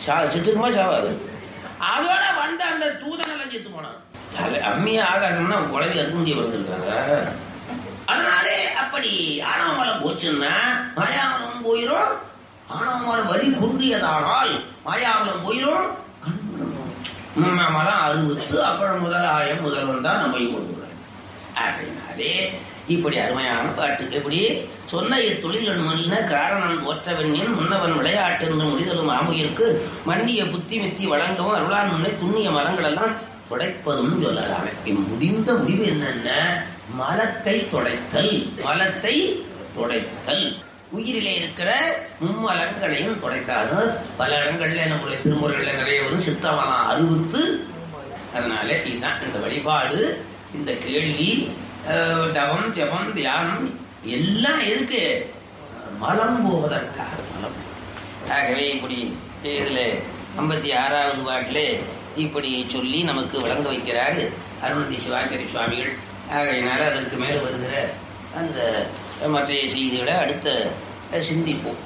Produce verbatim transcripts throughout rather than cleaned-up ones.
சா செத்துக்குமா சாவாது. அதோட வந்த அந்த தூதனெல்லாம் செத்து போனான். அம்மிய ஆகாசம்னா குழந்தை அதுக்கு முந்தைய வந்திருக்காங்க. அதனாலே அப்படி ஆணவமலம் போச்சுன்னா மாயாமலம் போயிரும். ஆணவமலம் வலி குன்றியதானால் மாயாமலம் போயிரும். மலம் அறுபத்து அப்புறம் முதல் ஆயம் முதல்வன் தான் நம்மை கொண்டு அப்படின்னாலே இப்படி அருமையான பாட்டுக்கு இப்படி சொன்ன தொழில் மணின காரணம் தோற்றவனின் முன்னவன் விளையாட்டு என்று முடிதலும் ஆமுயிருக்கு மன்னிய புத்தி மித்தி வழங்கவும் அருளான் முன்னே துண்ணிய மரங்கள் எல்லாம் தொடைப்பதும் சொல்லலாமே. முடிந்த முடிவு என்னென்ன? மலத்தை தொடைத்தல். மலத்தை தொடைத்தல் உயிரிலே இருக்கிற மும்மலங்களையும் தொடைத்தாது. பல இடங்கள்ல நம்முடைய திருமுறைகள்ல நிறைய வரும் சித்தமலம் அறுபத்து. அதனால இதுதான் இந்த வழிபாடு, இந்த கேள்வி, தவம், ஜபம், தியானம் எல்லாம் எதுக்கு? மலம் போவதற்காக. மலம். ஆகவே இப்படி இதுல ஐம்பத்தி ஆறாவது பாட்டில இப்படி சொல்லி நமக்கு விளங்க வைக்கிறாரு அருணந்தி சிவாச்சாரிய சுவாமிகள். ஆகையினால அதற்கு மேல வருகிற அந்த மற்ற செய்திகளை அடுத்த சிந்திப்போம்.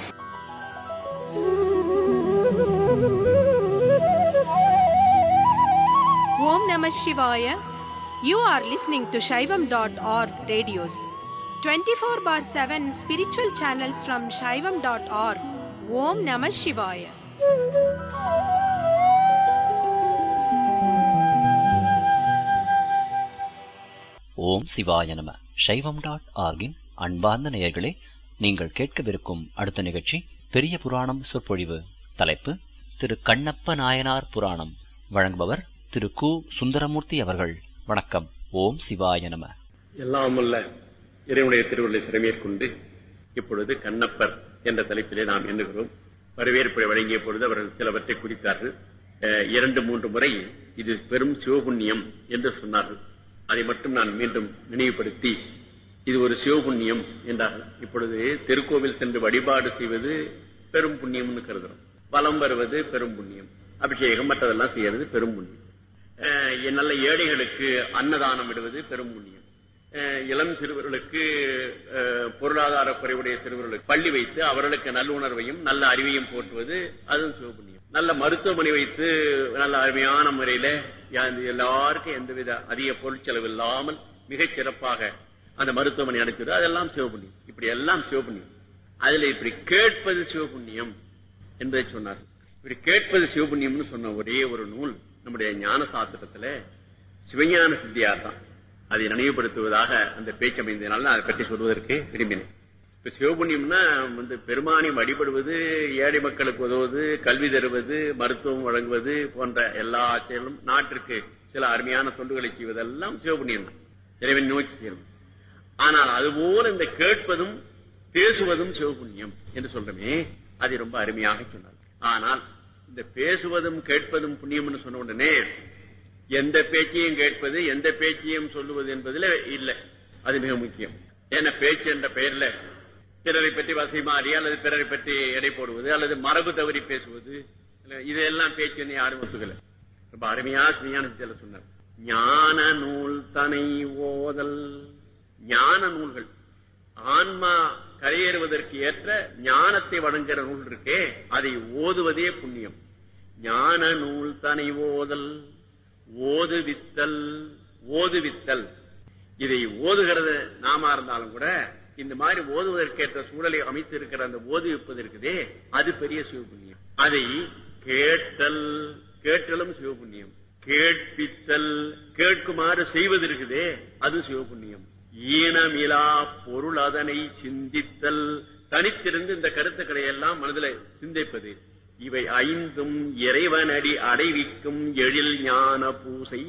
ஓம் நம சிவாய. You are listening to Shaivam dot org radios. twenty-four bar seven spiritual channels from Shaivam dot org. Om Namah Shivaya. ஓம் சிவாய நம. சைவம் டாட் ஆர்கின் அன்பார்ந்த நேயர்களே, நீங்கள் கேட்கவிருக்கும் அடுத்த நிகழ்ச்சி பெரிய புராணம் சொற்பொழிவு. தலைப்பு திரு கண்ணப்ப நாயனார் புராணம். வழங்குபவர் திரு கு சுந்தரமூர்த்தி அவர்கள். வணக்கம். ஓம் சிவாய நம. எல்லாம் உள்ள இறைவனுடைய திருவுருளை சிறமேற்கொண்டு இப்பொழுது கண்ணப்பர் என்ற தலைப்பிலே நாம் எண்ணுகிறோம். வரவேற்பை வழங்கிய பொழுது அவர்கள் சிலவற்றை குறித்தார்கள். இரண்டு மூன்று முறை இது பெரும் சிவபுண்ணியம் என்று சொன்னார்கள். அதை மட்டும் நான் மீண்டும் நினைவுபடுத்தி இது ஒரு சிவபுண்ணியம் என்றார்கள். இப்பொழுது திருக்கோவில் சென்று வழிபாடு செய்வது பெரும் புண்ணியம்னு கருதுறோம். வலம் வருவது பெரும் புண்ணியம், அபிஷேகம் மற்றதெல்லாம் செய்யறது பெரும் புண்ணியம். நல்ல ஏழைகளுக்கு அன்னதானம் விடுவது பெரும் புண்ணியம். இளம் சிறுவர்களுக்கு பொருளாதார குறைவுடைய சிறுவர்களுக்கு பள்ளி வைத்து அவர்களுக்கு நல்லுணர்வையும் நல்ல அறிவையும் போட்டுவது அதுவும் சிவபுண்ணியம். நல்ல மருத்துவமனை வைத்து நல்ல அருமையான முறையில எல்லாருக்கும் எந்தவித அதிக பொருட்செலவு இல்லாமல் மிகச் சிறப்பாக அந்த மருத்துவமனை நடத்துவது அதெல்லாம் சிவபுண்ணியம். இப்படி எல்லாம் சிவபுண்ணியம். அதுல இப்படி கேட்பது சிவபுண்ணியம் என்பதை சொன்னார். இப்படி கேட்பது சிவபுண்ணியம்னு சொன்ன ஒரே ஒரு நூல் நம்முடைய ஞான சாஸ்திரத்துல சிவஞான சித்தியார் தான். அதை நினைவுபடுத்துவதாக அந்த பேச்சு அமைந்ததுனால அதை பற்றி சொல்வதற்கு விரும்பினேன். இப்ப சிவபுண்ணியம்னா வந்து பெருமானை வழிபடுவது, ஏழை மக்களுக்கு உதவுவது, கல்வி தருவது, மருத்துவம் வழங்குவது போன்ற எல்லா செயலும், நாட்டிற்கு சில அருமையான தொண்டுகளை செய்வதெல்லாம் சிவபுண்ணியம் தான். இறைவன் நோக்கி செய்யணும். ஆனால் அதுபோல இந்த கேட்பதும் பேசுவதும் சிவபுண்ணியம் என்று சொல்றமே, அதை ரொம்ப அருமையாக சொன்னார். ஆனால் இந்த பேசுவதும் கேட்பதும் புண்ணியம்னு சொன்ன உடனே எந்த பேச்சையும் கேட்பது எந்த பேச்சையும் சொல்லுவது என்பதுல இல்லை. அது மிக முக்கியம். ஏன்னா பேச்சு என்ற பெயர்ல பிறரை பற்றி வசைமாறி அல்லது பிறரை பற்றி எடை போடுவது அல்லது மரபு தவறி பேசுவது, இதெல்லாம் பேச்சு யாரும் ஒத்துக்கல. ரொம்ப அருமையா ஸ்ரீஞான சொன்னார். ஞான நூல் தனை ஓதல். ஞான நூல்கள் ஆன்மா கரையேறுவதற்கு ஏற்ற ஞானத்தை வழங்குகிற நூல் இருக்கே, அதை ஓதுவதே புண்ணியம். ஞான நூல் தனை ஓதல். ஓதுவித்தல். ஓதுவித்தல் இதை ஓதுகிறது நாம இருந்தாலும் கூட இந்த மாதிரி ஓதுவதற்கேற்ற சூழலை அமைத்து இருக்கிற அந்த ஓதுவிப்பது இருக்குதே, அது பெரிய சிவபுண்ணியம். அதை கேட்டல். கேட்டலும் சிவபுண்ணியம். கேட்பித்தல், கேட்குமாறு செய்வது இருக்குதே, அது சிவபுண்ணியம். ஈனமிலா பொருள் அதனை சிந்தித்தல். தனித்திருந்து இந்த கருத்துக்களை எல்லாம் மனதில் சிந்திப்பது. இவை ஐந்தும் இறைவனடி அடைவிக்கும் எழில் ஞான பூசை.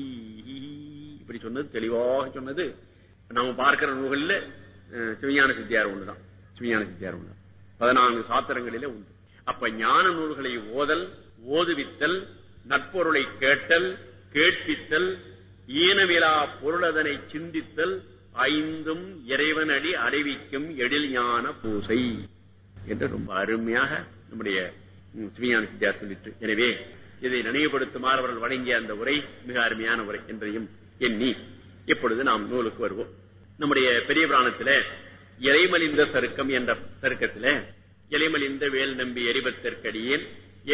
இப்படி சொன்னது தெளிவாக சொன்னது நம்ம பார்க்கிற நூல்களில் சிவஞான சித்தியார் ஒன்றுதான். சிவஞான சித்தியார் ஒன்று பதினான்கு சாத்திரங்களிலே உண்டு. அப்ப ஞான நூல்களை ஓதல், ஓதுவித்தல், நட்பொருளை கேட்டல், கேட்பித்தல், ஈனவிலா பொருளதனை சிந்தித்தல், ஐந்தும் இறைவனடி அடைவிக்கும் எழில் ஞான பூசை என்று ரொம்ப அருமையாக நம்முடைய சிவஞான சித்தியார் சொல்லிட்டு, எனவே இதை நினைவுபடுத்துமாறு அவர்கள் வழங்கிய அந்த உரை மிக அருமையான உரை என்பதையும் எண்ணி இப்பொழுது நாம் நூலுக்கு வருவோம். நம்முடைய பெரிய புராணத்தில இறைமலிந்த சருக்கம் என்ற சருக்கத்தில இலைமலிந்த வேல் நம்பி எரிபத்திற்கடியேன்